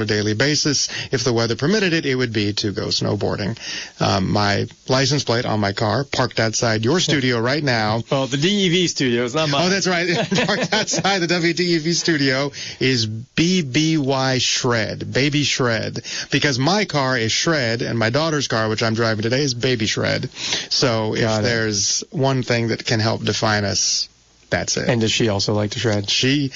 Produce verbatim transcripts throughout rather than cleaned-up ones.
a daily basis. If the weather permitted it, it would be to go snowboarding. Um, my license plate on my car, parked outside your studio right now. Well, the D E V studio is not mine. Oh, that's right. Parked outside the W D E V studio is B B Y Shred, Baby Shred, because my car is Shred and my daughter's car, which I'm driving today, is Baby Shred. So if Got it. there's one thing that can help define us, that's it. And does she also like to shred? She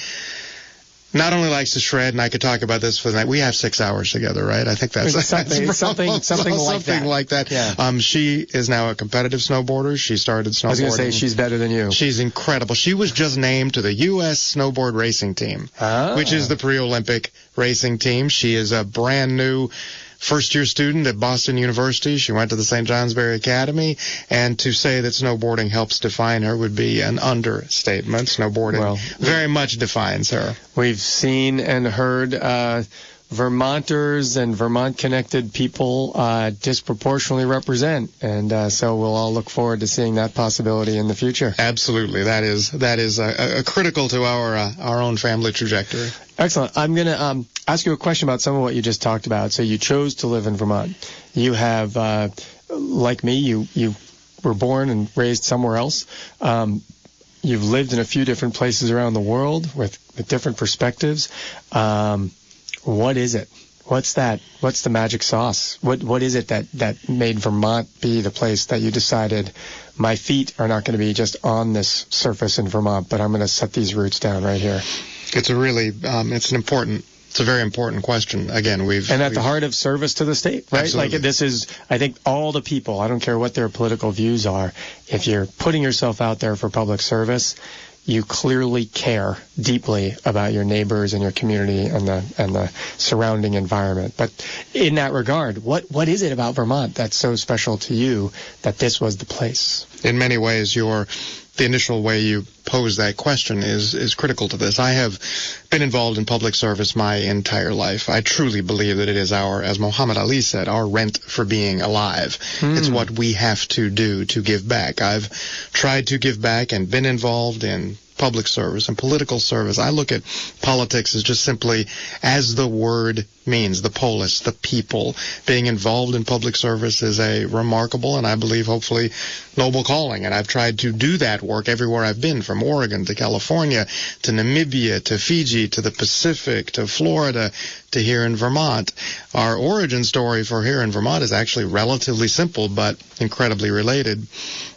not only likes to shred, and I could talk about this for the night. We have six hours together, right? I think that's It's something, that's something, something, something like that. like that. Yeah. Um, she is now a competitive snowboarder. She started snowboarding. I was going to say she's better than you. She's incredible. She was just named to the U S snowboard racing team, Ah. which is the pre-Olympic racing team. She is a brand new first-year student at Boston University. She went to the Saint Johnsbury Academy, and to say that snowboarding helps define her would be an understatement. Snowboarding Well, very much defines her. We've seen and heard uh, Vermonters and Vermont-connected people uh, disproportionately represent, and uh, so we'll all look forward to seeing that possibility in the future. Absolutely, that is that is a, a critical to our uh, our own family trajectory. Excellent. I'm going to um, ask you a question about some of what you just talked about. So you chose to live in Vermont. You have, uh, like me, you, you were born and raised somewhere else. Um, you've lived in a few different places around the world with, with different perspectives. Um, what is it? What's that? What's the magic sauce? What What is it that, that made Vermont be the place that you decided, my feet are not going to be just on this surface in Vermont, but I'm going to set these roots down right here? It's a really, um, it's an important, it's a very important question. Again, we've... And at we've, the heart of service to the state, right? Absolutely. Like this is, I think all the people, I don't care what their political views are, if you're putting yourself out there for public service, you clearly care deeply about your neighbors and your community and the and the surrounding environment. But in that regard, what what is it about Vermont that's so special to you that this was the place? In many ways, your the initial way you pose that question is is critical to this. I have been involved in public service my entire life. I truly believe that it is our, as Muhammad Ali said, our rent for being alive. Hmm. It's what we have to do to give back. I've tried to give back and been involved in public service and political service. I look at politics as just simply, as the word means, the polis, the people. Being involved in public service is a remarkable and I believe hopefully noble calling. And I've tried to do that work everywhere I've been, from Oregon to California to Namibia to Fiji to the Pacific to Florida to here in Vermont. Our origin story for here in Vermont is actually relatively simple but incredibly related.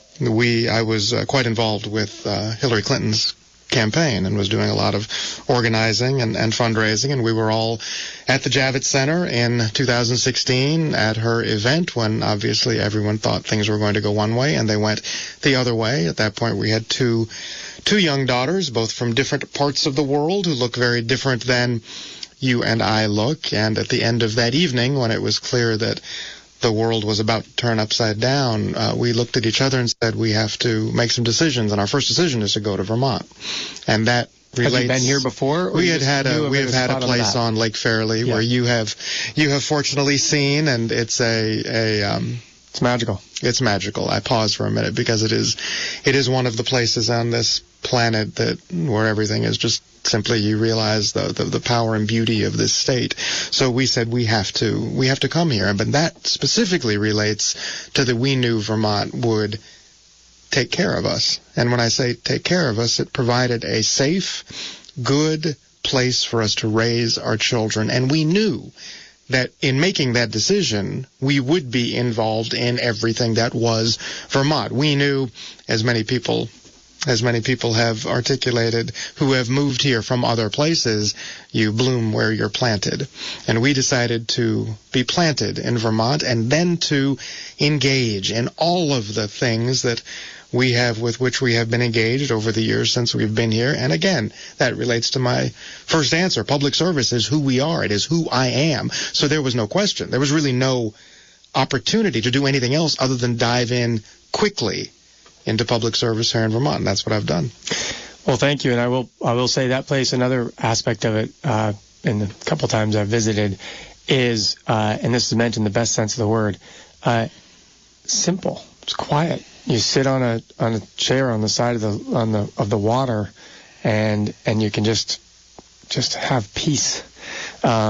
We, I was uh, quite involved with uh, Hillary Clinton's campaign and was doing a lot of organizing and, and fundraising, and we were all at the Javits Center in two thousand sixteen at her event when obviously everyone thought things were going to go one way and they went the other way. At that point we had two two young daughters, both from different parts of the world, who look very different than you and I look, and at the end of that evening, when it was clear that the world was about to turn upside down, uh, we looked at each other and said, we have to make some decisions, and our first decision is to go to Vermont. And that relates... Have you been here before? We had had a, we have had a place on Lake Fairleigh yeah. where you have, you have fortunately seen, and it's a, a, um, It's magical. It's magical. I pause for a minute because it is, it is one of the places on this planet that, where everything is just simply, you realize the, the the power and beauty of this state. So we said we have to we have to come here. But that specifically relates to that we knew Vermont would take care of us. And when I say take care of us, it provided a safe, good place for us to raise our children. And we knew that in making that decision, we would be involved in everything that was Vermont. We knew, as many people as many people have articulated who have moved here from other places, you bloom where you're planted. And we decided to be planted in Vermont and then to engage in all of the things that we have with which we have been engaged over the years since we've been here. And again, that relates to my first answer. Public service is who we are. It is who I am. So there was no question. There was really no opportunity to do anything else other than dive in quickly into public service here in Vermont, and that's what I've done. Well, thank you, and I will I will say that place, another aspect of it, uh, in the couple times I've visited, is, uh, and this is meant in the best sense of the word, uh, simple. It's quiet. You sit on a on a chair on the side of the on the of the water, and and you can just just have peace. Um,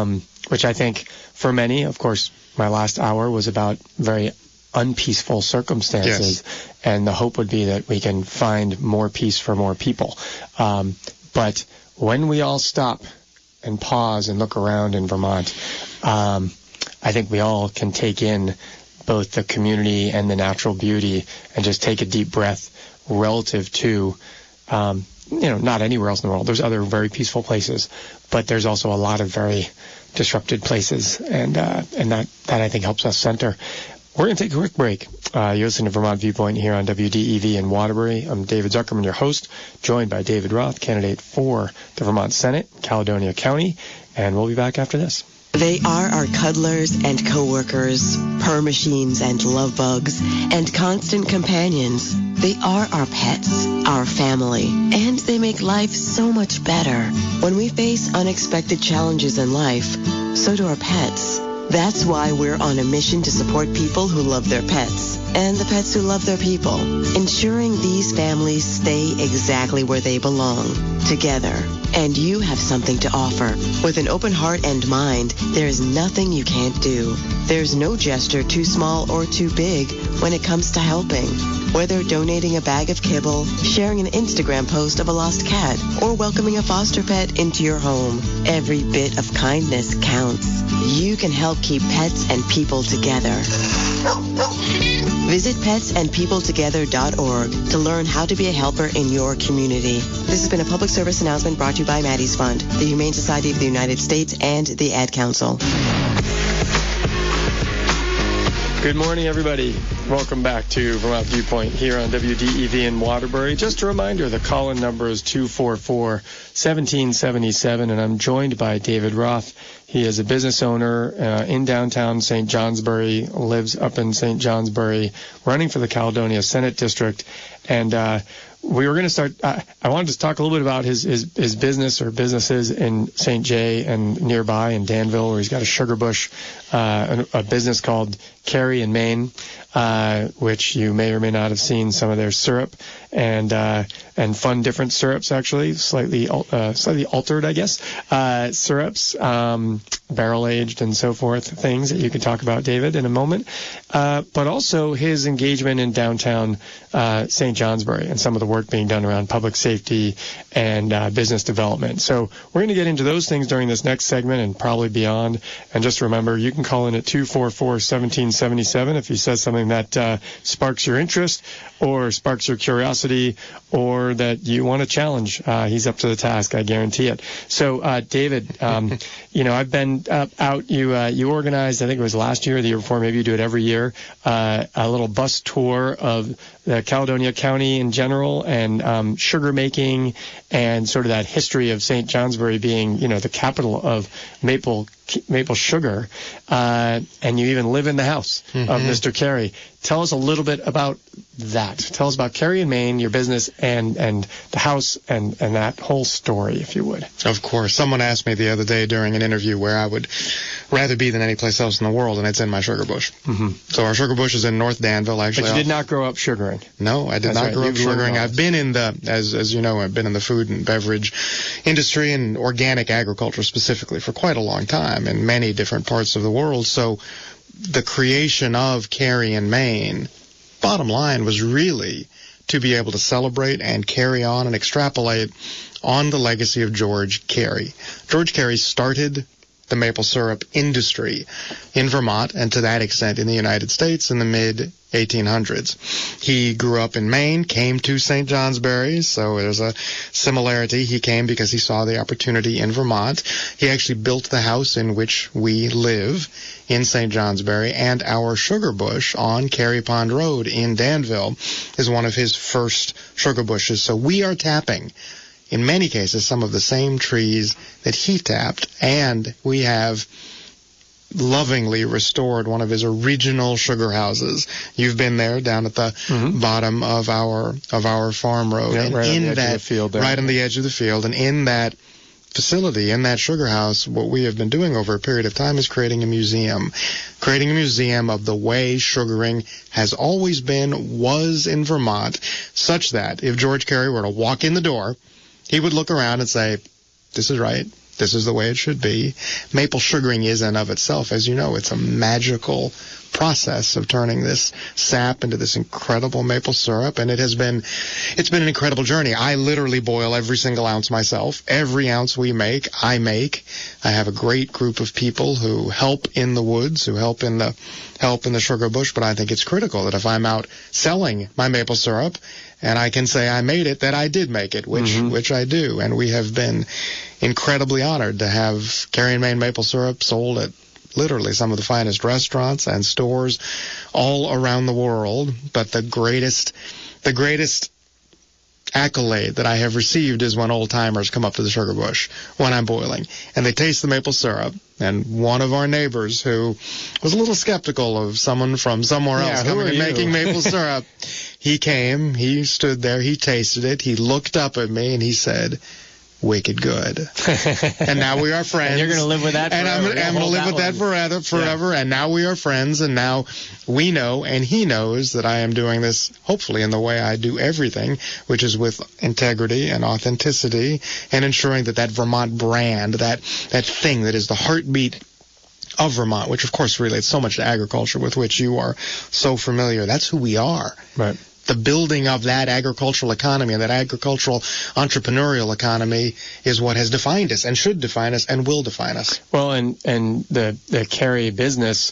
which I think for many, of course, my last hour was about very unpeaceful circumstances, yes. and the hope would be that we can find more peace for more people. Um, but when we all stop and pause and look around in Vermont, um, I think we all can take in both the community and the natural beauty and just take a deep breath relative to, um, you know, not anywhere else in the world. There's other very peaceful places, but there's also a lot of very disrupted places, and uh, and that, that I think helps us center. We're going to take a quick break. Uh, you're listening to Vermont Viewpoint here on W D E V in Waterbury. I'm David Zuckerman, your host, joined by David Roth, candidate for the Vermont Senate, Caledonia County, and we'll be back after this. They are our cuddlers and coworkers, purr machines and love bugs, and constant companions. They are our pets, our family, and they make life so much better. When we face unexpected challenges in life, so do our pets. That's why we're on a mission to support people who love their pets and the pets who love their people, ensuring these families stay exactly where they belong, together. And you have something to offer. With an open heart and mind, there's nothing you can't do. There's no gesture too small or too big when it comes to helping. Whether donating a bag of kibble, sharing an Instagram post of a lost cat, or welcoming a foster pet into your home, every bit of kindness counts. You can help keep pets and people together. Visit pets and people together dot org to learn how to be a helper in your community. This has been a public service announcement brought to you by Maddie's Fund, the Humane Society of the United States, and the Ad Council. Good morning, everybody. Welcome back to Vermont Viewpoint here on W D E V in Waterbury. Just a reminder, the call-in number is two four four, one seven seven seven, and I'm joined by David Roth. He is a business owner uh, in downtown Saint Johnsbury, lives up in Saint Johnsbury, running for the Caledonia Senate District, and uh, we were going to start, uh, I wanted to talk a little bit about his, his, his business or businesses in Saint Jay and nearby in Danville, where he's got a sugar bush, uh, a, a business called Carey in Maine, uh, which you may or may not have seen some of their syrup and, uh, and fun different syrups, actually, slightly, uh, slightly altered, I guess, uh, syrups, um, barrel aged and so forth, things that you can talk about, David, in a moment. Uh, but also his engagement in downtown, uh, Saint Johnsbury and some of the work being done around public safety and uh, business development. So we're going to get into those things during this next segment and probably beyond. And just remember, you can call in at two four four, one seven seven seven if he says something that uh, sparks your interest or sparks your curiosity or that you want to challenge. Uh, he's up to the task, I guarantee it. So, uh, David, um, you know, I've been uh, out. You uh, you organized, I think it was last year or the year before, maybe you do it every year, uh, a little bus tour of the Caledonia County in general and um, sugar making and sort of that history of Saint Johnsbury being, you know, the capital of maple maple sugar. Uh, and you even live in the house mm-hmm. of Mister Carey. Tell us a little bit about that. Tell us about Carey in Maine, your business, and, and the house, and, and that whole story, if you would. Of course. Someone asked me the other day during an interview where I would rather be than any place else in the world, and it's in my sugar bush. Mm-hmm. So our sugar bush is in North Danville, actually. But you did not grow up sugaring. No, I did That's not right. grow you up sugaring. I've been in the, as as you know, I've been in the food and beverage industry and organic agriculture specifically for quite a long time in many different parts of the world. So the creation of Carey in Maine, bottom line, was really to be able to celebrate and carry on and extrapolate on the legacy of George Carey. George Carey started the maple syrup industry in Vermont and to that extent in the United States in the mid eighteen hundreds. He grew up in Maine, came to Saint Johnsbury, so there's a similarity. He came because he saw the opportunity in Vermont. He actually built the house in which we live in Saint Johnsbury, and our sugar bush on Carey Pond Road in Danville is one of his first sugar bushes. So we are tapping, in many cases, some of the same trees that he tapped, and we have lovingly restored one of his original sugar houses. You've been there down at the mm-hmm. bottom of our of our farm road, yeah, and right in on the edge that of the field there. right on the edge of the field, and in that facility, in that sugar house, what we have been doing over a period of time is creating a museum, creating a museum of the way sugaring has always been, was in Vermont, such that if George Carey were to walk in the door, he would look around and say, "This is right. This is the way it should be. Maple sugaring is in of itself, as you know, it's a magical process of turning this sap into this incredible maple syrup, and it has been it's been an incredible journey. I literally boil every single ounce myself. Every ounce we make, I make. I have a great group of people who help in the woods, who help in the help in the sugar bush, but I think it's critical that if I'm out selling my maple syrup and I can say I made it, that I did make it, which mm-hmm. which I do. And we have been incredibly honored to have Carrie and Maine maple syrup sold at literally some of the finest restaurants and stores all around the world. But the greatest, the greatest accolade that I have received is when old timers come up to the sugar bush when I'm boiling and they taste the maple syrup. And one of our neighbors who was a little skeptical of someone from somewhere yeah, else coming and making maple syrup, he came, he stood there, he tasted it, he looked up at me and he said, "Wicked good." And now we are friends. And you're going to live with that forever. And I'm, I'm going to live with that forever, forever. Yeah. And now we are friends, and now we know, and he knows that I am doing this, hopefully, in the way I do everything, which is with integrity and authenticity, and ensuring that that Vermont brand, that, that thing that is the heartbeat of Vermont, which, of course, relates so much to agriculture, with which you are so familiar, that's who we are. Right. The building of that agricultural economy and that agricultural entrepreneurial economy is what has defined us and should define us and will define us. Well, and and the the Carrie business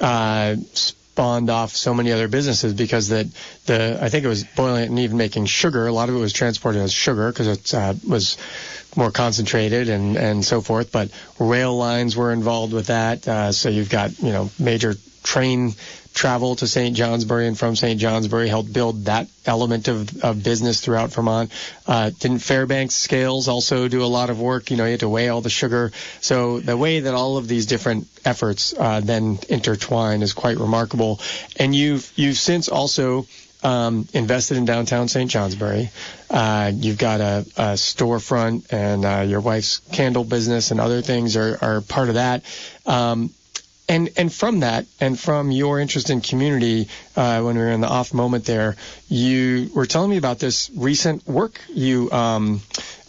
uh, spawned off so many other businesses because that the I think it was boiling it and even making sugar. A lot of it was transported as sugar because it uh, was more concentrated and and so forth. But rail lines were involved with that. Uh, so you've got you know major train travel to Saint Johnsbury and from Saint Johnsbury, helped build that element of, of business throughout Vermont. Uh, didn't Fairbanks Scales also do a lot of work? You know, you had to weigh all the sugar. So the way that all of these different efforts uh, then intertwine is quite remarkable. And you've you've since also um, invested in downtown Saint Johnsbury. Uh, you've got a, a storefront, and uh, your wife's candle business and other things are, are part of that. Um, And and from that, and from your interest in community, uh, when we were in the off moment there, you were telling me about this recent work you um,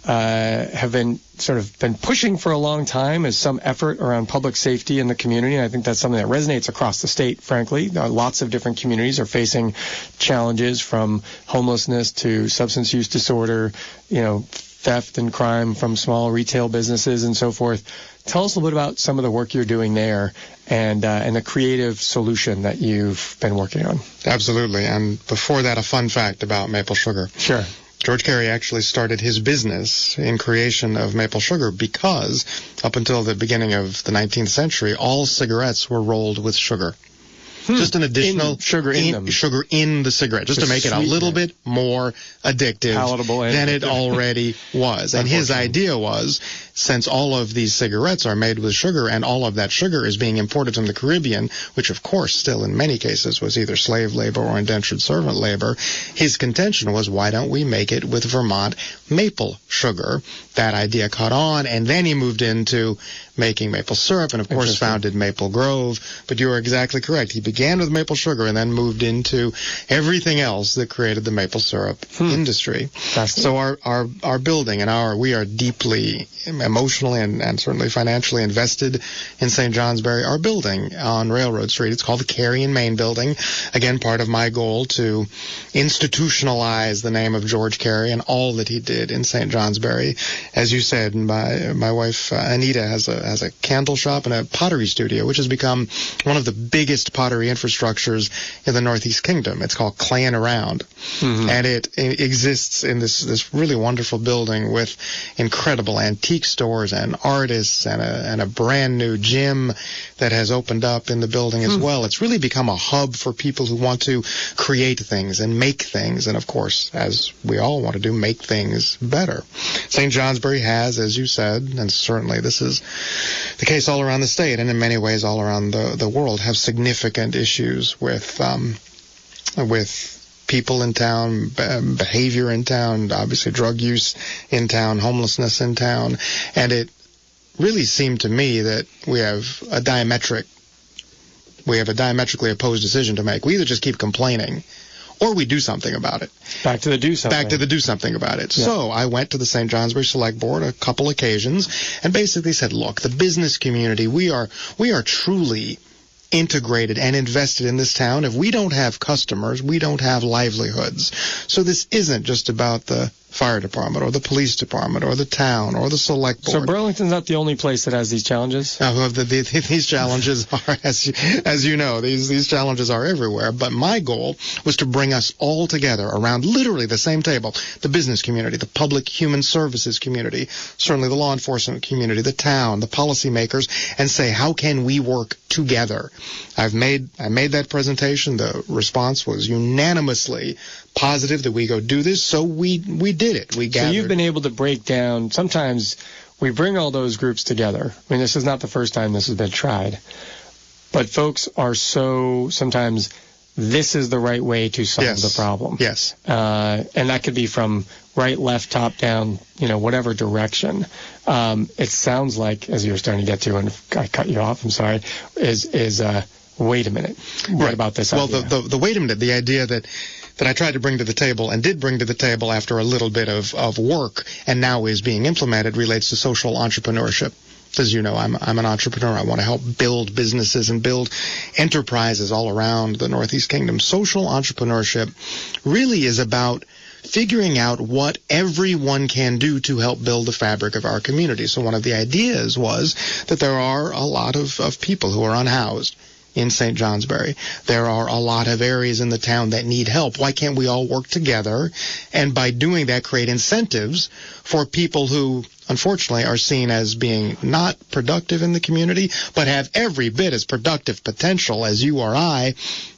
uh, have been sort of been pushing for a long time as some effort around public safety in the community. And I think that's something that resonates across the state, frankly. Uh, lots of different communities are facing challenges from homelessness to substance use disorder, you know, theft and crime from small retail businesses and so forth. Tell us a little bit about some of the work you're doing there and uh, and the creative solution that you've been working on. Absolutely. And before that, a fun fact about maple sugar. Sure. George Carey actually started his business in creation of maple sugar because up until the beginning of the nineteenth century, all cigarettes were rolled with sugar. Hmm. Just an additional in, sugar in, in them. Sugar in the cigarette, just, just to make it a little bit more addictive palatable than it already was. And his idea was, since all of these cigarettes are made with sugar and all of that sugar is being imported from the Caribbean, which of course still in many cases was either slave labor or indentured servant labor, his contention was, why don't we make it with Vermont maple sugar? That idea caught on, and then he moved into making maple syrup and of course founded Maple Grove. But you are exactly correct. He began with maple sugar and then moved into everything else that created the maple syrup hmm. industry. So our, our, our building and our, we are deeply emotionally and, and certainly financially invested in Saint Johnsbury. Our building on Railroad Street, it's called the Carey and Maine Building. Again, part of my goal to institutionalize the name of George Carey and all that he did in Saint Johnsbury. As you said, my my wife uh, Anita has a has a candle shop and a pottery studio, which has become one of the biggest pottery infrastructures in the Northeast Kingdom. It's called Clay and Around, mm-hmm. and it, it exists in this this really wonderful building with incredible antique stores and artists and a and a brand new gym that has opened up in the building as hmm. well. It's really become a hub for people who want to create things and make things, and of course, as we all want to do, make things better. Saint Johnsbury has, as you said, and certainly this is the case all around the state and in many ways all around the, the world, have significant issues with um, with people in town, behavior in town, obviously drug use in town, homelessness in town. And it really seemed to me that we have a diametric, we have a diametrically opposed decision to make. We either just keep complaining or we do something about it. Back to the do something. Back to the do something about it. Yeah. So I went to the Saint Johnsbury Select Board a couple occasions and basically said, look, the business community, we are we are truly integrated and invested in this town. If we don't have customers, we don't have livelihoods. So this isn't just about the fire department or the police department or the town or the select board. So Burlington's not the only place that has these challenges? Uh, the, the, these challenges are, as you, as you know, these, these challenges are everywhere. But my goal was to bring us all together around literally the same table. The business community, the public human services community, certainly the law enforcement community, the town, the policymakers, and say, how can we work together? I've made, I made that presentation. The response was unanimously positive that we go do this, so we we did it. We gathered. So you've been able to break down. Sometimes we bring all those groups together. I mean, this is not the first time this has been tried, but folks are so sometimes this is the right way to solve yes. the problem. Yes, uh, and that could be from right, left, top, down, you know, whatever direction. Um, it sounds like, as you were starting to get to, and I cut you off. I'm sorry. Is is uh, wait a minute. What right. about this well, idea? the, the the wait a minute. The idea that. that I tried to bring to the table and did bring to the table after a little bit of, of work and now is being implemented relates to social entrepreneurship. As you know, I'm, I'm an entrepreneur. I want to help build businesses and build enterprises all around the Northeast Kingdom. Social entrepreneurship really is about figuring out what everyone can do to help build the fabric of our community. So one of the ideas was that there are a lot of, of people who are unhoused in Saint Johnsbury. There are a lot of areas in the town that need help. Why can't we all work together and by doing that create incentives for people who unfortunately are seen as being not productive in the community but have every bit as productive potential as you or I?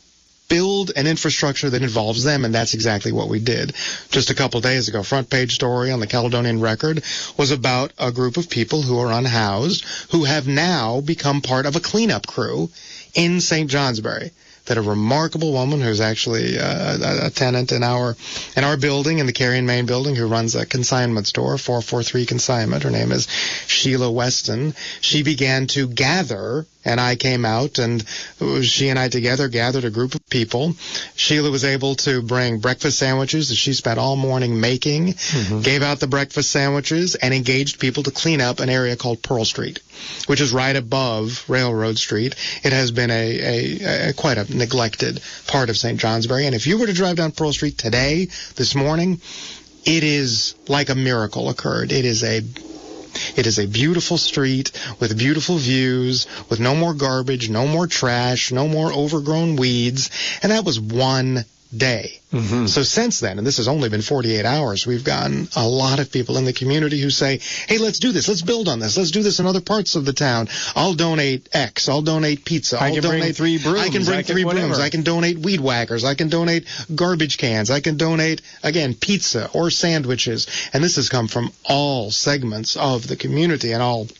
Build an infrastructure that involves them, and that's exactly what we did. Just a couple days ago, front page story on the Caledonian Record was about a group of people who are unhoused who have now become part of a cleanup crew in Saint Johnsbury. That a remarkable woman who's actually uh, a, a tenant in our in our building, in the Carrion Main building, who runs a consignment store, four forty-three Consignment. Her name is Sheila Weston. She began to gather, and I came out, and she and I together gathered a group of people. Sheila was able to bring breakfast sandwiches that she spent all morning making, mm-hmm. gave out the breakfast sandwiches, and engaged people to clean up an area called Pearl Street, which is right above Railroad Street. It has been a, a, a quite a neglected part of Saint Johnsbury, and if you were to drive down Pearl Street today, this morning, it is like a miracle occurred. It is a It is a beautiful street with beautiful views, with no more garbage, no more trash, no more overgrown weeds, and that was one day. Mm-hmm. So since then, and this has only been forty-eight hours, we've gotten a lot of people in the community who say, hey, let's do this. Let's build on this. Let's do this in other parts of the town. I'll donate X. I'll donate pizza. I I'll can donate bring three brooms. I can bring I can three whatever. brooms. I can donate weed whackers. I can donate garbage cans. I can donate, again, pizza or sandwiches. And this has come from all segments of the community and all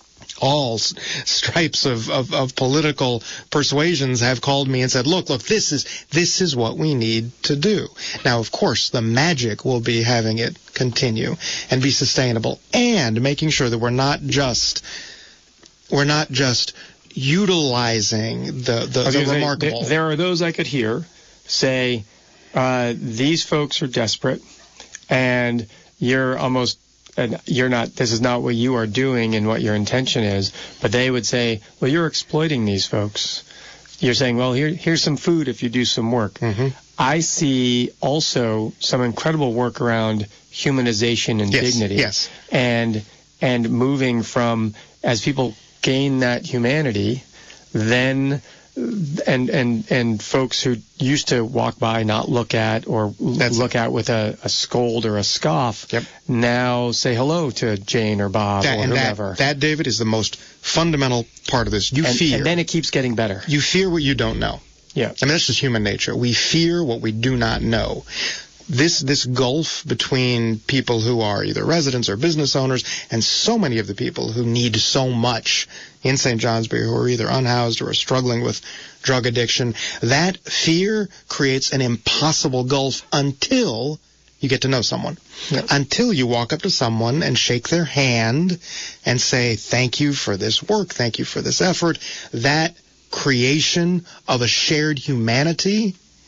all stripes of, of, of political persuasions have called me and said, look, look, this is this is what we need to do. Now, of course, the magic will be having it continue and be sustainable and making sure that we're not just we're not just utilizing the, the, the remarkable. Say, there are those I could hear say, uh, these folks are desperate and you're almost And you're not, this is not what you are doing and what your intention is, but they would say, well, you're exploiting these folks. You're saying, well, here, here's some food if you do some work. Mm-hmm. I see also some incredible work around humanization and yes, dignity. Yes. And, and moving from, as people gain that humanity, then and and and folks who used to walk by, not look at, or That's look it. at with a, a scold or a scoff, yep. now say hello to Jane or Bob that, or and whoever. That, that, David, is the most fundamental part of this. You and, fear. And then it keeps getting better. You fear what you don't know. Yeah. I mean, that's just human nature. We fear what we do not know. This this gulf between people who are either residents or business owners and so many of the people who need so much in Saint Johnsbury who are either unhoused or are struggling with drug addiction, that fear creates an impossible gulf until you get to know someone. Yep. Until you walk up to someone and shake their hand and say, thank you for this work, thank you for this effort. That creation of a shared humanity,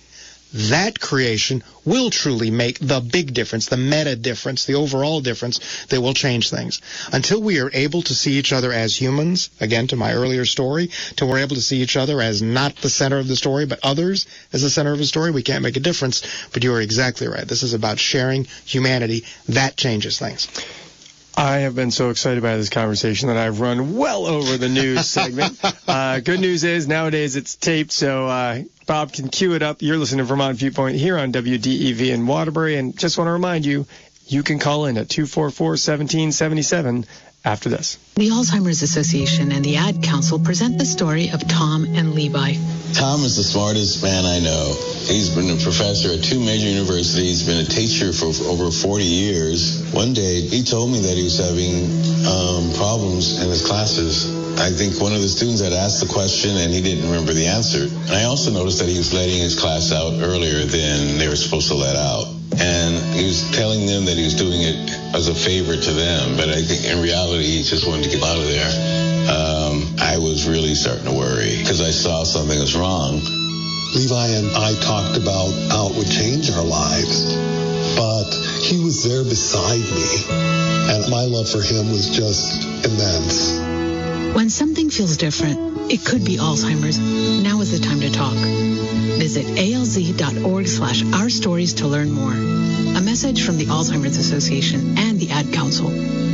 that creation will truly make the big difference, the meta difference, the overall difference that will change things. Until we are able to see each other as humans, again, to my earlier story, till we're able to see each other as not the center of the story, but others as the center of the story, we can't make a difference. But you are exactly right. This is about sharing humanity. That changes things. I have been so excited by this conversation that I've run well over the news segment. Uh, good news is nowadays it's taped, so uh, Bob can cue it up. You're listening to Vermont Viewpoint here on W D E V in Waterbury. And just want to remind you, you can call in at two four four, one seven seven seven after this. The Alzheimer's Association and the Ad Council present the story of Tom and Levi. Tom is the smartest man I know. He's been a professor at two major universities, been a teacher for over forty years. One day, he told me that he was having um, problems in his classes. I think one of the students had asked the question and he didn't remember the answer. And I also noticed that he was letting his class out earlier than they were supposed to let out. And he was telling them that he was doing it as a favor to them, but I think in reality he just wanted to get out of there. Um, I was really starting to worry because I saw something was wrong. Levi and I talked about how it would change our lives, but he was there beside me, and my love for him was just immense. When something feels different, it could be Alzheimer's. Now is the time to talk. Visit alz.org slash our stories to learn more. A message from the Alzheimer's Association and the Ad Council.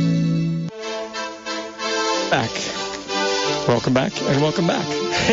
Back. Welcome back, and welcome back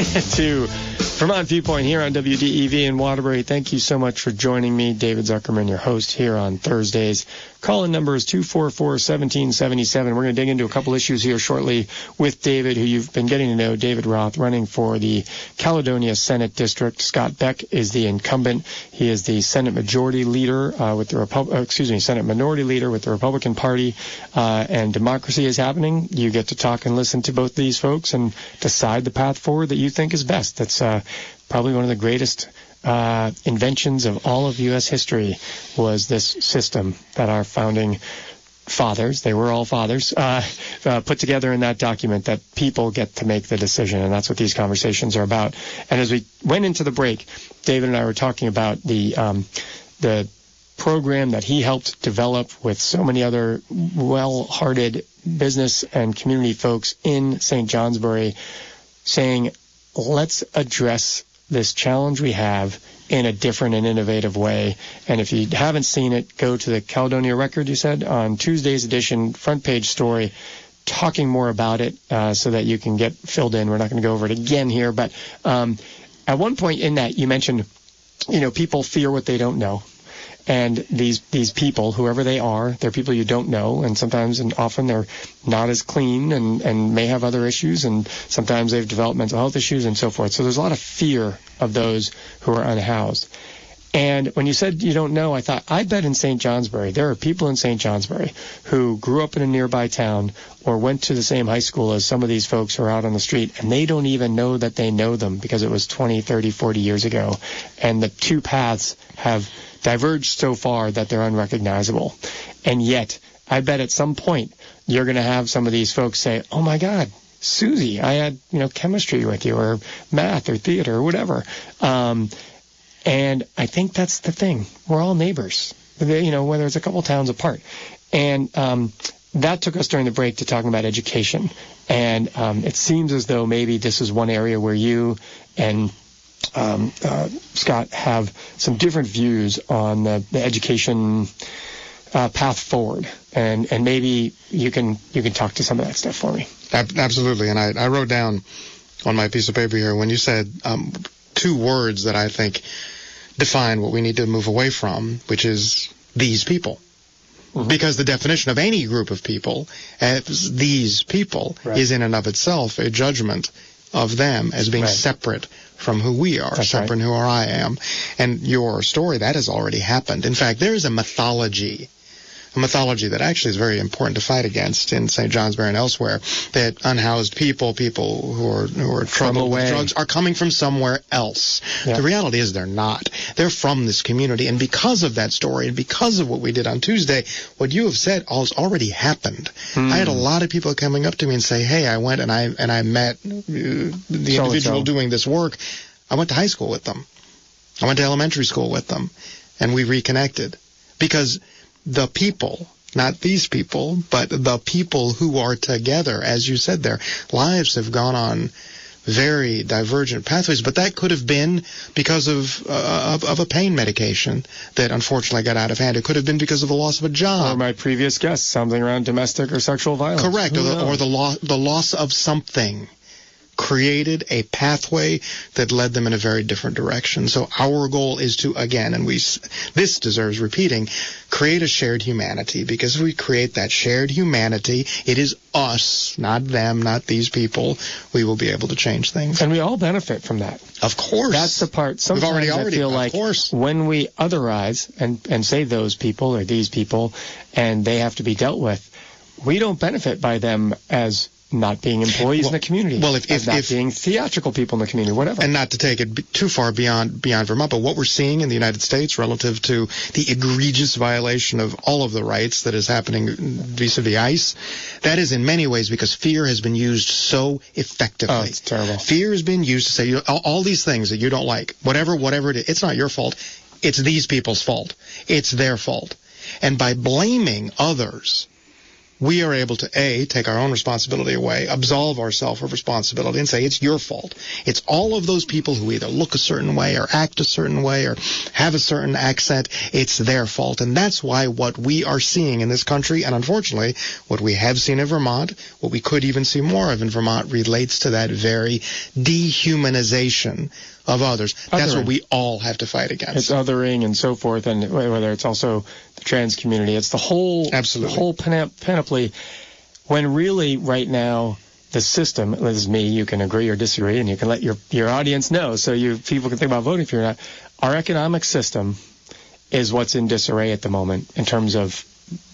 to Vermont Viewpoint here on W D E V in Waterbury. Thank you so much for joining me. David Zuckerman, your host here on Thursdays. Call-in number is two four four, one seven seven seven. We're going to dig into a couple issues here shortly with David, who you've been getting to know. David Roth, running for the Caledonia Senate District. Scott Beck is the incumbent. He is the Senate Majority Leader uh, with the Repub- uh, excuse me, Senate Minority Leader with the Republican Party. Uh, and democracy is happening. You get to talk and listen to both these folks and decide the path forward that you think is best. That's uh, probably one of the greatest uh, inventions of all of U S history, was this system that our founding fathers, they were all fathers, uh, uh, put together in that document, that people get to make the decision. And that's what these conversations are about. And as we went into the break, David and I were talking about the um, the program that he helped develop with so many other well-hearted business and community folks in Saint Johnsbury, saying, let's address this challenge we have in a different and innovative way. And if you haven't seen it, go to the Caledonia Record, you said, on Tuesday's edition, front page story, talking more about it uh, so that you can get filled in. We're not going to go over it again here, but um, at one point in that, you mentioned, you know, people fear what they don't know. And these these people, whoever they are, they're people you don't know, and sometimes and often they're not as clean and, and may have other issues, and sometimes they've developed mental health issues and so forth. So there's a lot of fear of those who are unhoused. And when you said you don't know, I thought, I bet in Saint Johnsbury, there are people in Saint Johnsbury who grew up in a nearby town or went to the same high school as some of these folks who are out on the street, and they don't even know that they know them because it was twenty, thirty, forty years ago. And the two paths have diverged so far that they're unrecognizable. And yet, I bet at some point you're going to have some of these folks say, oh my God, Susie, I had, you know, chemistry with you, or math or theater or whatever. Um, and I think that's the thing. We're all neighbors, you know, whether it's a couple towns apart. And um, that took us during the break to talking about education. And um, it seems as though maybe this is one area where you and Um, uh, Scott have some different views on the, the education uh, path forward, and, and maybe you can you can talk to some of that stuff for me. Absolutely, and I, I wrote down on my piece of paper here when you said um, two words that I think define what we need to move away from, which is these people. Mm-hmm. Because the definition of any group of people as these people right. is in and of itself a judgment of them as being right. separate from who we are, That's separate right. from who I am. And your story, that has already happened. In fact, there is a mythology, a mythology that actually is very important to fight against in Saint Johnsbury and elsewhere, that unhoused people, people who are who are troubled with drugs, are coming from somewhere else. Yeah. The reality is they're not. They're from this community. And because of that story, and because of what we did on Tuesday, what you have said has already happened. Mm. I had a lot of people coming up to me and say, hey, I went and I and I met uh, the so individual so. doing this work. I went to high school with them. I went to elementary school with them, and we reconnected. Because the people, not these people, but the people who are together, as you said, their lives have gone on very divergent pathways, but that could have been because of, uh, of of a pain medication that unfortunately got out of hand. It could have been because of the loss of a job. Or my previous guest, something around domestic or sexual violence. Correct, Who or the, knows? or the, lo- the loss of something created a pathway that led them in a very different direction. So our goal is to, again, and we this deserves repeating, create a shared humanity, because if we create that shared humanity, it is us, not them, not these people, we will be able to change things. And we all benefit from that. Of course. That's the part. Sometimes We've already, already, I feel of like course. when we otherize and, and say those people or these people, and they have to be dealt with, we don't benefit by them as not being employees well, in the community, well, if, as if, not if, being theatrical people in the community, whatever. And not to take it b- too far beyond beyond Vermont, but what we're seeing in the United States relative to the egregious violation of all of the rights that is happening vis-a-vis ICE, that is in many ways because fear has been used so effectively. Oh, it's terrible. Fear has been used to say you know, all, all these things that you don't like, whatever, whatever it is, it's not your fault. It's these people's fault. It's their fault. And by blaming others, we are able to, A, take our own responsibility away, absolve ourselves of responsibility, and say it's your fault. It's all of those people who either look a certain way or act a certain way or have a certain accent. It's their fault. And that's why what we are seeing in this country, and unfortunately, what we have seen in Vermont, what we could even see more of in Vermont, relates to that very dehumanization of others. That's Othering. what we all have to fight against. It's othering and so forth, and whether it's also the trans community. It's the whole, Absolutely. the whole panop- panoply, when really right now the system, this is me, you can agree or disagree, and you can let your, your audience know so you people can think about voting for you or not. Our economic system is what's in disarray at the moment in terms of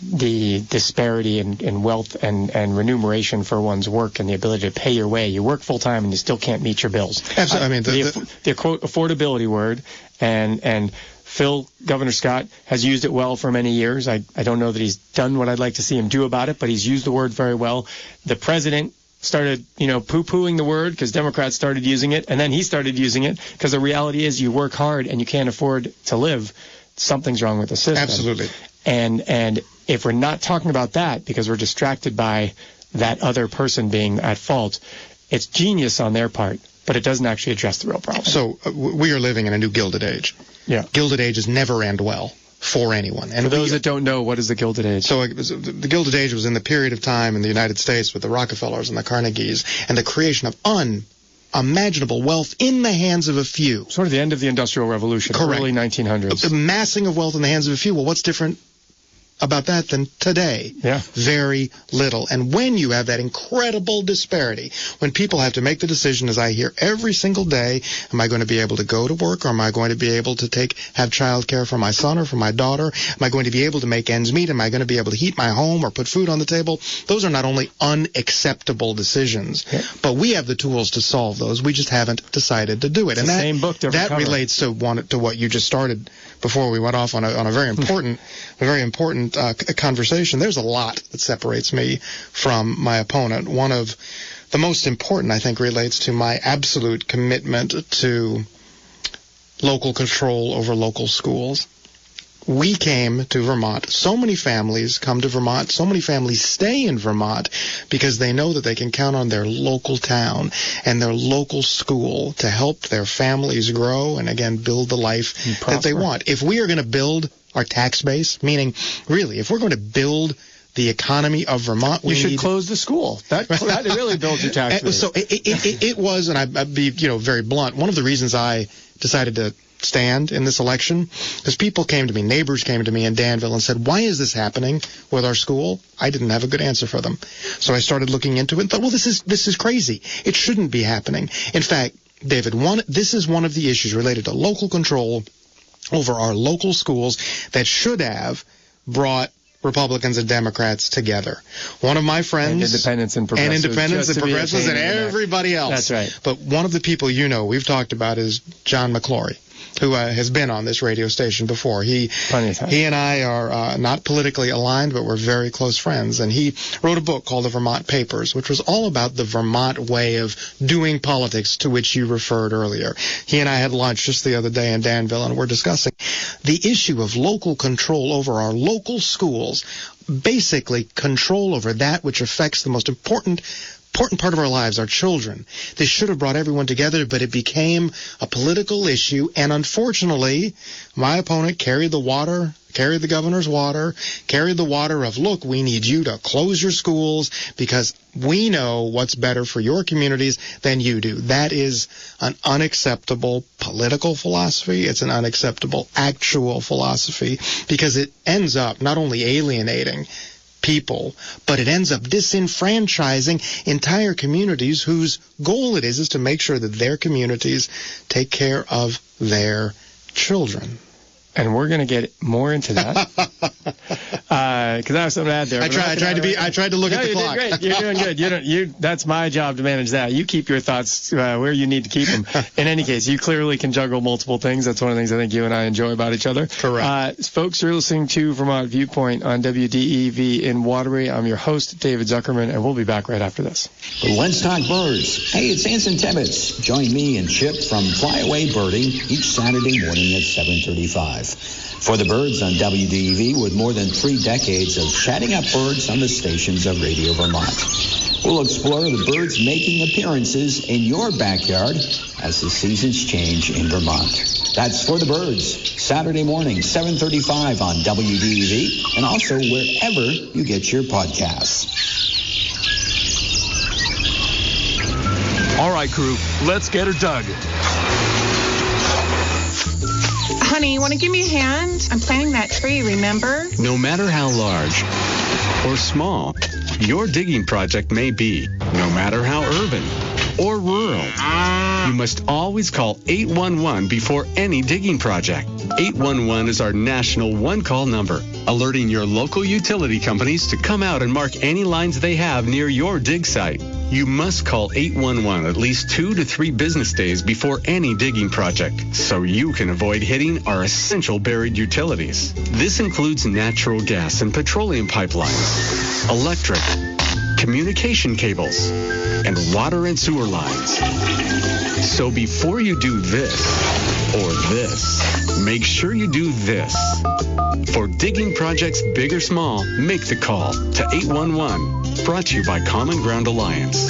the disparity in, in wealth and, and remuneration for one's work and the ability to pay your way. You work full time and you still can't meet your bills. Absolutely. I mean, the, the, the, the quote affordability word, and and Phil, Governor Scott, has used it well for many years. I, I don't know that he's done what I'd like to see him do about it, but he's used the word very well. The president started, you know, poo-pooing the word because Democrats started using it, and then he started using it because the reality is you work hard and you can't afford to live. Something's wrong with the system. Absolutely. And and if we're not talking about that because we're distracted by that other person being at fault, it's genius on their part, but it doesn't actually address the real problem. So uh, we are living in a new Gilded Age. Yeah. Gilded Ages never end well for anyone. And for those we, that don't know, what is the Gilded Age? So it was, the Gilded Age was in the period of time in the United States with the Rockefellers and the Carnegies and the creation of unimaginable wealth in the hands of a few. Sort of the end of the Industrial Revolution, Correct. early nineteen hundreds. The massing of wealth in the hands of a few. Well, what's different about that than today? Yeah. Very little. And when you have that incredible disparity, when people have to make the decision, as I hear every single day, am I going to be able to go to work, or am I going to be able to take have child care for my son or for my daughter? Am I going to be able to make ends meet? Am I going to be able to heat my home or put food on the table? Those are not only unacceptable decisions, yeah. but we have the tools to solve those. We just haven't decided to do it. It's and the that, same book, different that cover. relates to one to what you just started before we went off on a on a very important a very important uh, conversation. There's a lot that separates me from my opponent. One of the most important, I think, relates to my absolute commitment to local control over local schools. We came to Vermont. So many families come to Vermont. So many families stay in Vermont because they know that they can count on their local town and their local school to help their families grow and, again, build the life that they want. If we are going to build our tax base, meaning, really, if we're going to build the economy of Vermont, we you should need close the school. That, that really builds your tax base. So it, it, it, it was, and I, I'd be, you know, very blunt, one of the reasons I decided to stand in this election, because people came to me, neighbors came to me in Danville and said, why is this happening with our school? I didn't have a good answer for them. So I started looking into it and thought, well, this is this is crazy. It shouldn't be happening. In fact, David, one this is one of the issues related to local control over our local schools that should have brought Republicans and Democrats together. One of my friends... And independents and progressives. And independents and progressives and everybody else. That's right. But one of the people you know we've talked about is John McClory. who uh, has been on this radio station before. He Plenty of time. he and I are uh, not politically aligned, but we're very close friends. And he wrote a book called The Vermont Papers, which was all about the Vermont way of doing politics, to which you referred earlier. He and I had lunch just the other day in Danville, and we're discussing the issue of local control over our local schools, basically control over that which affects the most important important part of our lives, our children. This should have brought everyone together, but it became a political issue, and unfortunately, my opponent carried the water, carried the governor's water, carried the water of, look, we need you to close your schools because we know what's better for your communities than you do. That is an unacceptable political philosophy. It's an unacceptable actual philosophy, because it ends up not only alienating people, but it ends up disenfranchising entire communities whose goal it is is to make sure that their communities take care of their children. And we're going to get more into that because uh, I have something to add there. I tried. I tried to be. I tried to look no, at the you clock. Did great. You're doing good. You don't. You. That's my job to manage that. You keep your thoughts uh, where you need to keep them. In any case, you clearly can juggle multiple things. That's one of the things I think you and I enjoy about each other. Correct. Uh, folks, you're listening to Vermont Viewpoint on W D E V in Waterbury. I'm your host, David Zuckerman, and we'll be back right after this. Let's talk birds. Hey, it's Anson Tibbetts. Join me and Chip from Flyaway Birding each Saturday morning at seven thirty-five. For the birds on W D E V, with more than three decades of chatting up birds on the stations of Radio Vermont. We'll explore the birds making appearances in your backyard as the seasons change in Vermont. That's For the Birds, Saturday morning, seven thirty-five on W D E V, and also wherever you get your podcasts. All right, crew, let's get her dug. Honey, you want to give me a hand? I'm planting that tree, remember? No matter how large or small your digging project may be, no matter how urban or rural, you must always call eight one one before any digging project. eight one one is our national one-call number, alerting your local utility companies to come out and mark any lines they have near your dig site. You must call eight one one at least two to three business days before any digging project, so you can avoid hitting our essential buried utilities. This includes natural gas and petroleum pipelines, electric, communication cables, and water and sewer lines. So before you do this or this, make sure you do this. For digging projects big or small, make the call to eight one one. Brought to you by Common Ground Alliance.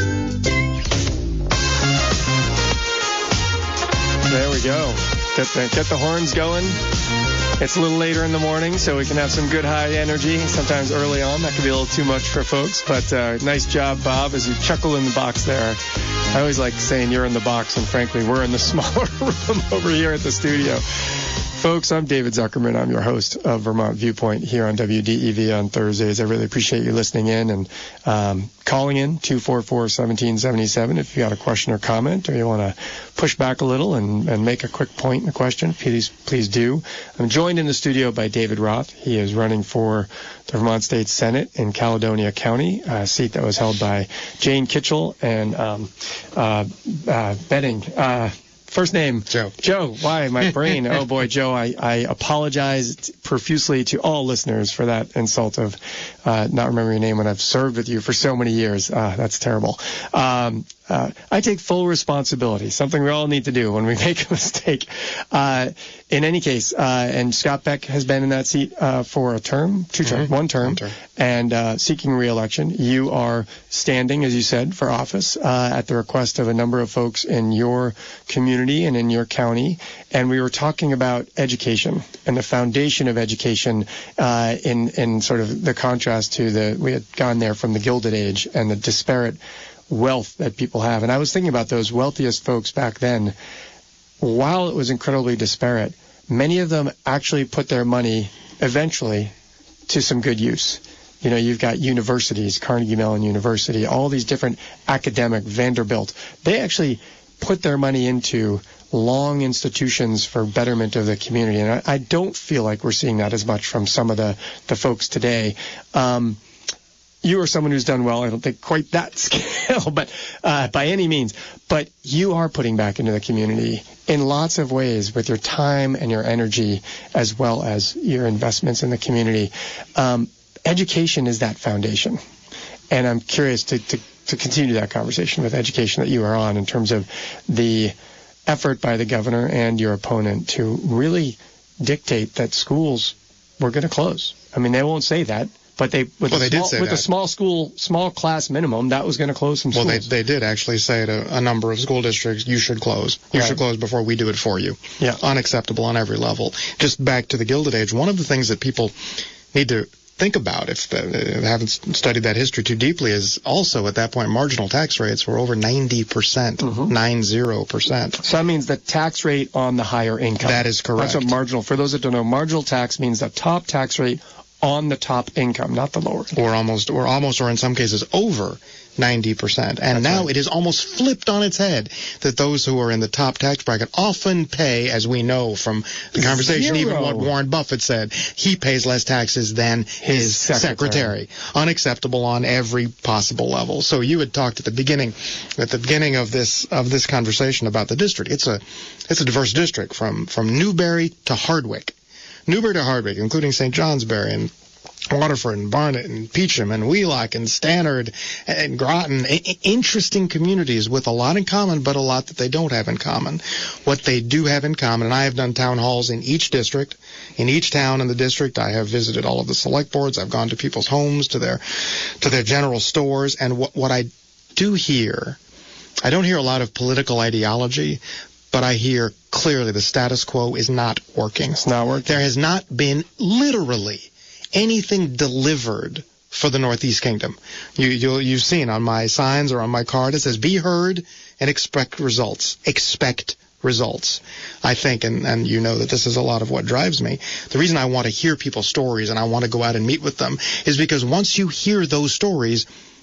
There we go. Get the, get the horns going. It's a little later in the morning, so we can have some good high energy. Sometimes early on, that can be a little too much for folks. But uh, nice job, Bob, as you chuckle in the box there. I always like saying you're in the box, and frankly, we're in the smaller room over here at the studio. Folks, I'm David Zuckerman. I'm your host of Vermont Viewpoint here on W D E V on Thursdays. I really appreciate you listening in and um, calling in two four four, one seven seven seven if you got a question or comment, or you want to push back a little and, and make a quick point and a question. Please, please do. I'm joined in the studio by David Roth. He is running for the Vermont State Senate in Caledonia County, a seat that was held by Jane Kitchell and um, uh, uh, Betting. Uh, First name, Joe. Joe. Why? My brain. Oh, boy, Joe, I, I apologize profusely to all listeners for that insult of uh, not remembering your name when I've served with you for so many years. Uh, that's terrible. Um, uh, I take full responsibility, something we all need to do when we make a mistake. Uh, in any case, uh, and Scott Beck has been in that seat uh, for a term, two terms, mm-hmm. one term, one term. and uh, seeking re-election. You are standing, as you said, for office uh, at the request of a number of folks in your community and in your county. And we were talking about education and the foundation of education uh, in, in sort of the contrast to the, we had gone there from the Gilded Age and the disparate wealth that people have. And I was thinking about those wealthiest folks back then. While it was incredibly disparate, many of them actually put their money eventually to some good use. You know, you've got universities, Carnegie Mellon University, all these different academic, Vanderbilt. They actually put their money into long institutions for betterment of the community. And I, I don't feel like we're seeing that as much from some of the, the folks today. Um, you are someone who's done well. I don't think quite that scale, but uh, by any means. But you are putting back into the community in lots of ways with your time and your energy, as well as your investments in the community. Um, education is that foundation. And I'm curious to, to, to continue that conversation with education that you are on in terms of the effort by the governor and your opponent to really dictate that schools were going to close. I mean, they won't say that. But they, with, well, the, they small, did say with that. the small school, small class minimum, that was going to close some schools. Well, they, they did actually say to a number of school districts, you should close. You right. should close before we do it for you. Yeah. Unacceptable on every level. Just back to the Gilded Age, one of the things that people need to think about, if they haven't studied that history too deeply, is also at that point marginal tax rates were over ninety percent, mm-hmm. nine zero percent. So that means the tax rate on the higher income. That is correct. That's what marginal, for those that don't know, marginal tax means the top tax rate on the top income, not the lower. Or almost, or almost, or in some cases over ninety percent. And That's now right. it is almost flipped on its head that those who are in the top tax bracket often pay, as we know from the conversation, Zero. even what Warren Buffett said, he pays less taxes than his, his secretary. secretary. Unacceptable on every possible level. So you had talked at the beginning, at the beginning of this of this conversation about the district. It's a it's a diverse district from from Newberry to Hardwick. Newberry to Hardwick, including Saint Johnsbury and Waterford and Barnet and Peacham and Wheelock and Stannard and Groton. I- interesting communities with a lot in common, but a lot that they don't have in common. What they do have in common, and I have done town halls in each district, in each town in the district. I have visited all of the select boards. I've gone to people's homes, to their to their general stores. And what, what I do hear, I don't hear a lot of political ideology, but I hear clearly the status quo is not working. It's not working. There has not been literally anything delivered for the Northeast Kingdom. You, you'll, you've seen on my signs or on my card, it says, be heard and expect results. Expect results. I think, and, and you know that this is a lot of what drives me, the reason I want to hear people's stories and I want to go out and meet with them is because once you hear those stories,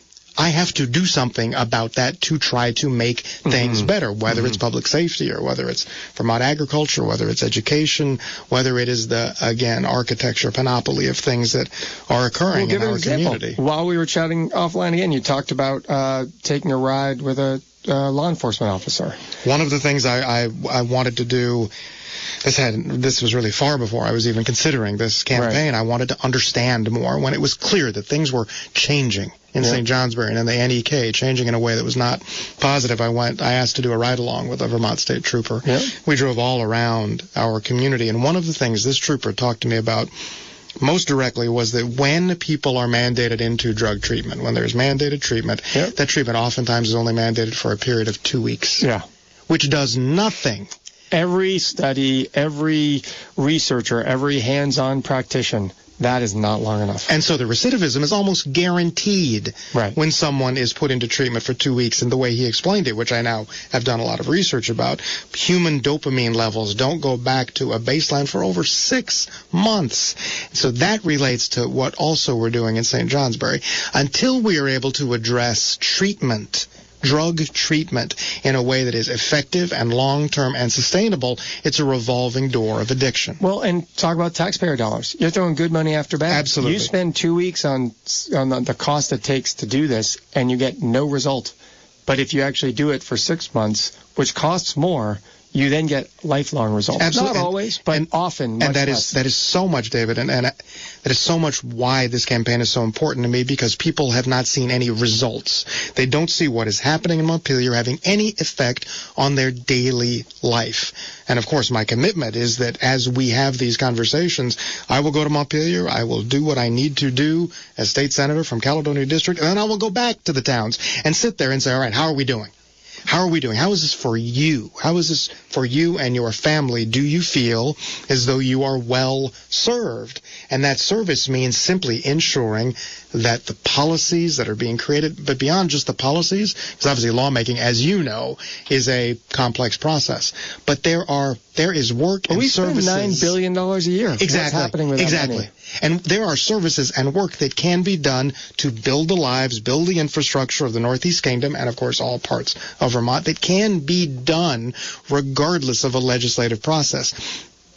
I have to do something about that to try to make things mm-hmm. better, whether mm-hmm. it's public safety or whether it's Vermont agriculture, whether it's education, whether it is the, again, architecture panoply of things that are occurring we'll in give our an example. community. While we were chatting offline again, you talked about uh, taking a ride with a uh, law enforcement officer. One of the things I, I, I wanted to do, this had this was really far before I was even considering this campaign. Right. I wanted to understand more when it was clear that things were changing in yeah. Saint Johnsbury and in the N E K, changing in a way that was not positive. I went, I asked to do a ride-along with a Vermont State Trooper. Yeah. We drove all around our community, and one of the things this trooper talked to me about most directly was that when people are mandated into drug treatment, when there's mandated treatment, yeah. that treatment oftentimes is only mandated for a period of two weeks. Yeah. Which does nothing. Every study, every researcher, every hands-on practitioner, that is not long enough. And so the recidivism is almost guaranteed right. when someone is put into treatment for two weeks. And the way he explained it, which I now have done a lot of research about, human dopamine levels don't go back to a baseline for over six months. So that relates to what also we're doing in Saint Johnsbury. Until we are able to address treatment, drug treatment in a way that is effective and long-term and sustainable, it's a revolving door of addiction. Well, and talk about taxpayer dollars. You're throwing good money after bad. Absolutely. You spend two weeks on on the, the cost it takes to do this, and you get no result. But if you actually do it for six months, which costs more, you then get lifelong results. Absolutely. Not always, but and, often. Much and that less. is that is so much, David, and, and that is so much why this campaign is so important to me, because people have not seen any results. They don't see what is happening in Montpelier having any effect on their daily life. And of course, my commitment is that as we have these conversations, I will go to Montpelier, I will do what I need to do as state senator from Caledonia District, and then I will go back to the towns and sit there and say, all right, how are we doing? How are we doing? How is this for you? How is this for you and your family? Do you feel as though you are well served? And that service means simply ensuring that the policies that are being created, but beyond just the policies, because obviously lawmaking, as you know, is a complex process. But there are there is work well, and we services. We spend nine billion dollars a year. Exactly. What's happening with that exactly. money? And there are services and work that can be done to build the lives, build the infrastructure of the Northeast Kingdom, and of course all parts of Vermont, that can be done regardless of a legislative process.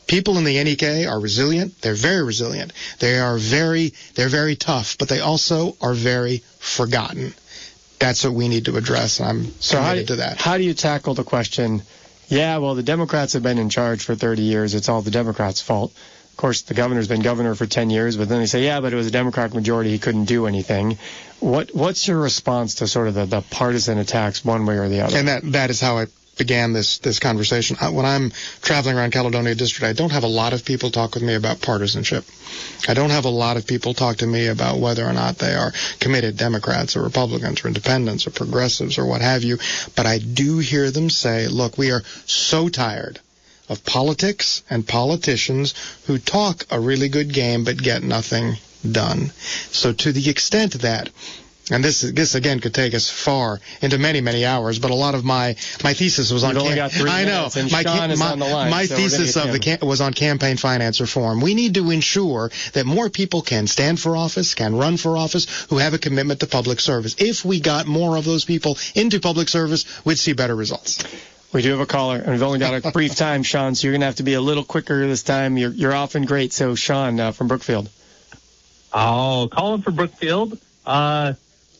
People in the N E K are resilient. They're very resilient. They are very, they're very tough, but they also are very forgotten. That's what we need to address, and I'm so committed how do, to that. How do you tackle the question, yeah, well, the Democrats have been in charge for thirty years. It's all the Democrats' fault. Of course, the governor's been governor for ten years, but then they say, yeah, but it was a Democratic majority. He couldn't do anything. What What's your response to sort of the, the partisan attacks one way or the other? And that that is how I began this this conversation. I, when I'm traveling around Caledonia District, I don't have a lot of people talk with me about partisanship. I don't have a lot of people talk to me about whether or not they are committed Democrats or Republicans or independents or progressives or what have you. But I do hear them say, look, we are so tired of politics and politicians who talk a really good game but get nothing done. So to the extent that, and this, this again could take us far into many, many hours, but a lot of my, my thesis was You've on... only cam- got three I know. minutes, and my, Sean is my, on the line, my so we're gonna thesis get of the him. cam- was on campaign finance reform. We need to ensure that more people can stand for office, can run for office, who have a commitment to public service. If we got more of those people into public service, we'd see better results. We do have a caller, and we've only got a brief time, Sean, so you're going to have to be a little quicker this time. You're, you're often great. So, Sean uh, from Brookfield. Oh, calling for Brookfield. Uh,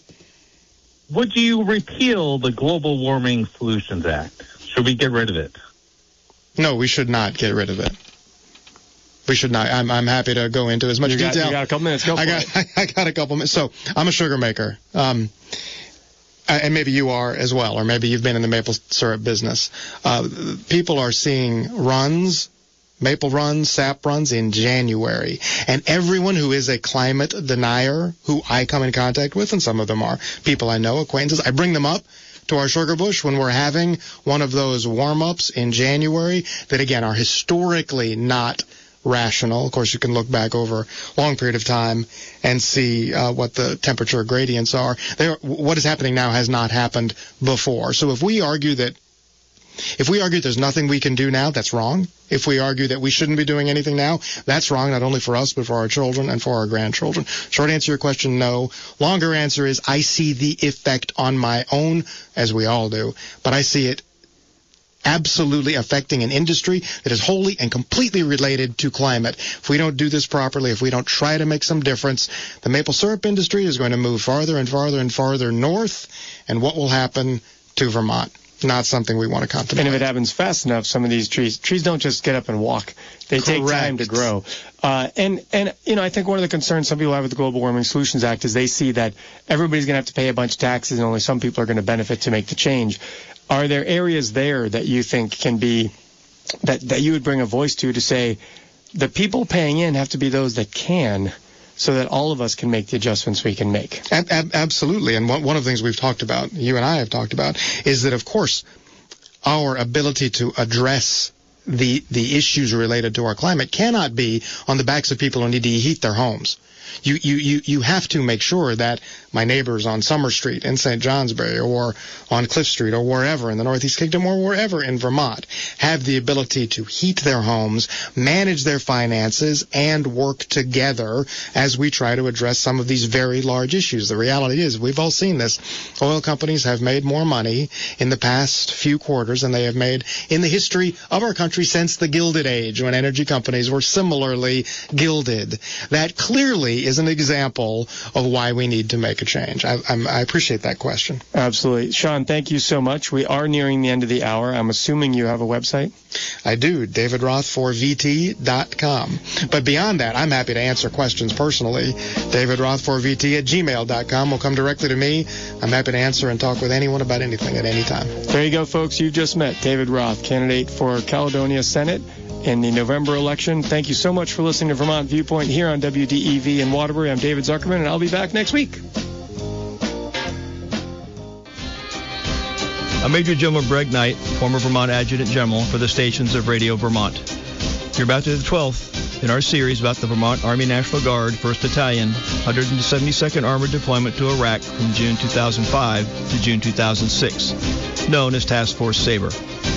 would you repeal the Global Warming Solutions Act? Should we get rid of it? No, we should not get rid of it. We should not. I'm, I'm happy to go into as much You got, detail. you got a couple minutes. Go for I got, it. I got a couple minutes. So, I'm a sugar maker. Um, and maybe you are as well, or maybe you've been in the maple syrup business. Uh, people are seeing runs, maple runs, sap runs in January. And everyone who is a climate denier, who I come in contact with, and some of them are people I know, acquaintances, I bring them up to our sugar bush when we're having one of those warm-ups in January that, again, are historically not rational. Of course, you can look back over a long period of time and see uh, what the temperature gradients are. They are. What is happening now has not happened before. So if we argue that If we argue there's nothing we can do now, that's wrong. If we argue that we shouldn't be doing anything now, that's wrong, not only for us, but for our children and for our grandchildren. Short answer to your question, no. Longer answer is I see the effect on my own, as we all do, but I see it absolutely affecting an industry that is wholly and completely related to climate. If we don't do this properly, if we don't try to make some difference, the maple syrup industry is going to move farther and farther and farther north, and what will happen to Vermont? Not something we want to contemplate. And if it happens fast enough, some of these trees, trees don't just get up and walk. They take Correct. time to grow. Uh, and, and, you know, I think one of the concerns some people have with the Global Warming Solutions Act is they see that everybody's going to have to pay a bunch of taxes and only some people are going to benefit to make the change. Are there areas there that you think can be, that, that you would bring a voice to, to say the people paying in have to be those that can, so that all of us can make the adjustments we can make? Ab- ab- absolutely. And one, one of the things we've talked about, you and I have talked about, is that, of course, our ability to address the the issues related to our climate cannot be on the backs of people who need to heat their homes. You, you, you, you have to make sure that my neighbors on Summer Street in Saint Johnsbury or on Cliff Street or wherever in the Northeast Kingdom or wherever in Vermont have the ability to heat their homes, manage their finances, and work together as we try to address some of these very large issues. The reality is, we've all seen this. Oil companies have made more money in the past few quarters than they have made in the history of our country since the Gilded Age, when energy companies were similarly gilded. That clearly is an example of why we need to make a change. I, I'm, I appreciate that question. Absolutely. Sean, thank you so much. We are nearing the end of the hour. I'm assuming you have a website? I do, david roth four v t dot com. But beyond that, I'm happy to answer questions personally. david roth four v t at gmail dot com will come directly to me. I'm happy to answer and talk with anyone about anything at any time. There you go, folks. You've just met David Roth, candidate for Caledonia Senate in the November election. Thank you so much for listening to Vermont Viewpoint here on W D E V in Waterbury. I'm David Zuckerman, and I'll be back next week. I'm Major General Greg Knight, former Vermont Adjutant General for the stations of Radio Vermont. You're about to the twelfth in our series about the Vermont Army National Guard, first Battalion, one hundred seventy-second Armored Deployment to Iraq from June two thousand five to June two thousand six, known as Task Force Sabre.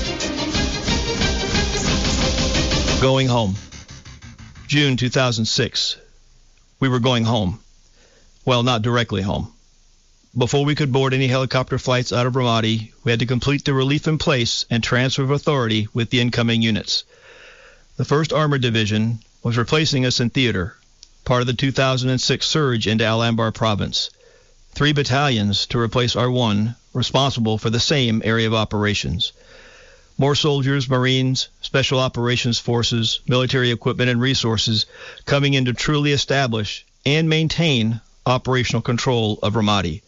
Going home. June two thousand six. We were going home. Well, not directly home. Before we could board any helicopter flights out of Ramadi, we had to complete the relief in place and transfer of authority with the incoming units. The The first Armored Division was replacing us in theater, part of the two thousand six surge into Al-Anbar province. Three battalions to replace our one, responsible for the same area of operations. More soldiers, Marines, Special Operations Forces, military equipment and resources coming in to truly establish and maintain operational control of Ramadi.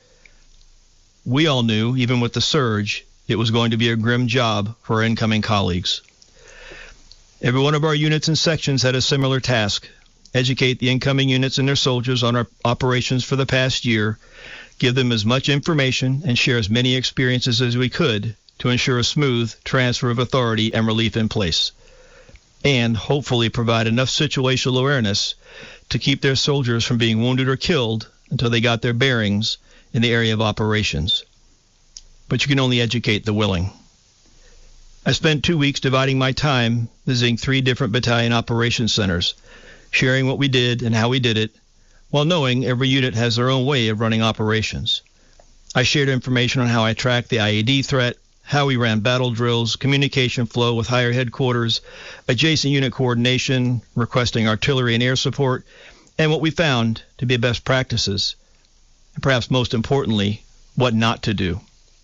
We all knew, even with the surge, it was going to be a grim job for our incoming colleagues. Every one of our units and sections had a similar task: educate the incoming units and their soldiers on our operations for the past year, give them as much information, and share as many experiences as we could to ensure a smooth transfer of authority and relief in place, and hopefully provide enough situational awareness to keep their soldiers from being wounded or killed until they got their bearings in the area of operations. But you can only educate the willing. I spent two weeks dividing my time visiting three different battalion operations centers, sharing what we did and how we did it, while knowing every unit has their own way of running operations. I shared information on how I tracked the I E D threat, how we ran battle drills, communication flow with higher headquarters, adjacent unit coordination, requesting artillery and air support, and what we found to be best practices, and perhaps most importantly, what not to do.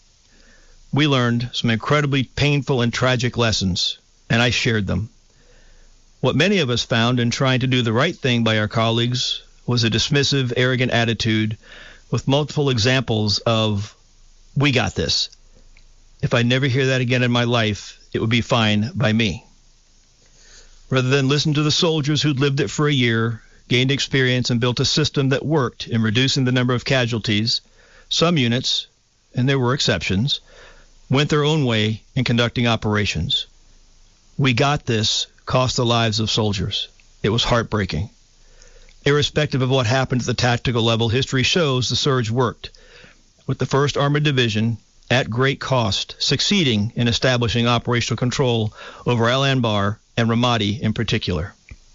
We learned some incredibly painful and tragic lessons, and I shared them. What many of us found in trying to do the right thing by our colleagues was a dismissive, arrogant attitude with multiple examples of, "We got this. If I never hear that again in my life, it would be fine by me." Rather than listen to the soldiers who'd lived it for a year, gained experience, and built a system that worked in reducing the number of casualties, some units, and there were exceptions, went their own way in conducting operations. "We got this" cost the lives of soldiers. It was heartbreaking. Irrespective of what happened at the tactical level, history shows the surge worked, with the first Armored Division, at great cost, succeeding in establishing operational control over Al-Anbar and Ramadi in particular.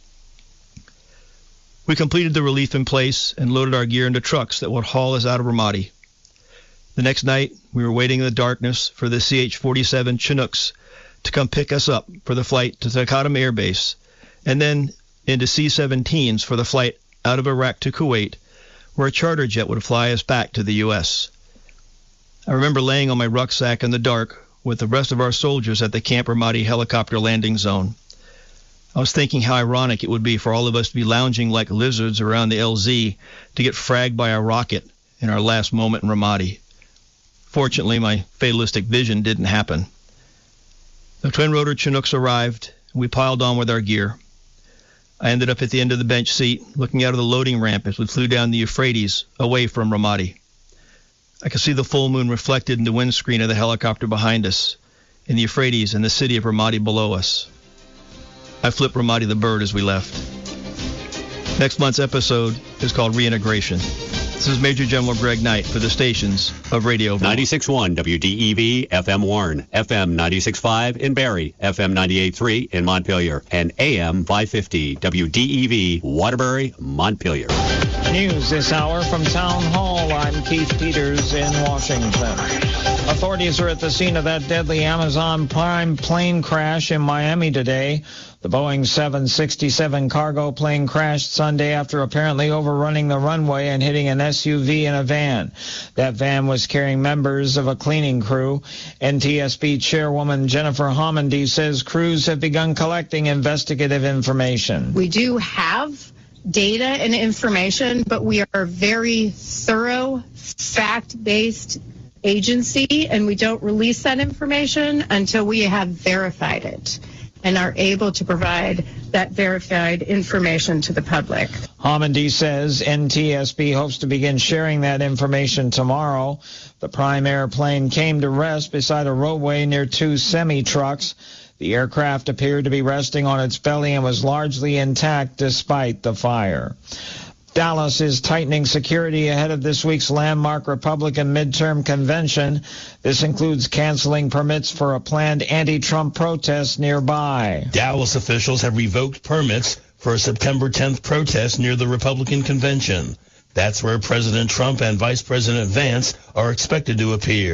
We completed the relief in place and loaded our gear into trucks that would haul us out of Ramadi. The next night, we were waiting in the darkness for the C H forty-seven Chinooks to come pick us up for the flight to Taqadum Air Base, and then into C seventeens for the flight out of Iraq to Kuwait, where a charter jet would fly us back to the U S I remember laying on my rucksack in the dark with the rest of our soldiers at the Camp Ramadi helicopter landing zone. I was thinking how ironic it would be for all of us to be lounging like lizards around the L Z to get fragged by a rocket in our last moment in Ramadi. Fortunately, my fatalistic vision didn't happen. The twin-rotor Chinooks arrived, and we piled on with our gear. I ended up at the end of the bench seat, looking out of the loading ramp as we flew down the Euphrates, away from Ramadi. I could see the full moon reflected in the windscreen of the helicopter behind us, in the Euphrates and the city of Ramadi below us. I flipped Ramadi the bird as we left. Next month's episode is called Reintegration. This is Major General Greg Knight for the stations of Radio Vermont. ninety-six point one W D E V, F M Warren, F M ninety-six point five in Barrie, F M ninety-eight point three in Montpelier, and A M five fifty W D E V, Waterbury, Montpelier. News this hour from Town Hall. I'm Keith Peters in Washington. Authorities are at the scene of that deadly Amazon Prime plane crash in Miami today. The Boeing seven sixty-seven cargo plane crashed Sunday after apparently overrunning the runway and hitting an S U V and a van. That van was carrying members of a cleaning crew. N T S B Chairwoman Jennifer Homendy says crews have begun collecting investigative information. We do have data and information, but we are a very thorough, fact-based agency, and we don't release that information until we have verified it and are able to provide that verified information to the public. Homendy says N T S B hopes to begin sharing that information tomorrow. The Prime airplane came to rest beside a roadway near two semi-trucks. The aircraft appeared to be resting on its belly and was largely intact despite the fire. Dallas is tightening security ahead of this week's landmark Republican midterm convention. This includes canceling permits for a planned anti-Trump protest nearby. Dallas officials have revoked permits for a September tenth protest near the Republican convention. That's where President Trump and Vice President Vance are expected to appear.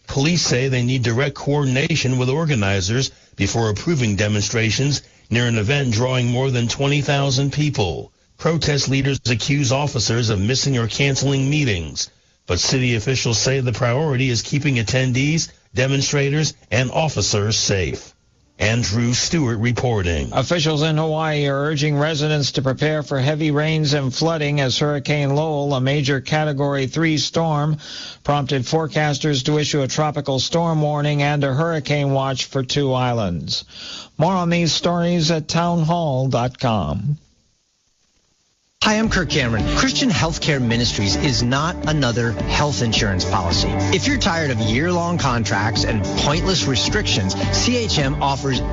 Police say they need direct coordination with organizers before approving demonstrations near an event drawing more than twenty thousand people. Protest leaders accuse officers of missing or canceling meetings, but city officials say the priority is keeping attendees, demonstrators, and officers safe. Andrew Stewart reporting. Officials in Hawaii are urging residents to prepare for heavy rains and flooding as Hurricane Lowell, a major Category three storm, prompted forecasters to issue a tropical storm warning and a hurricane watch for two islands. More on these stories at townhall dot com. Hi, I'm Kirk Cameron. Christian Healthcare Ministries is not another health insurance policy. If you're tired of year-long contracts and pointless restrictions, C H M offers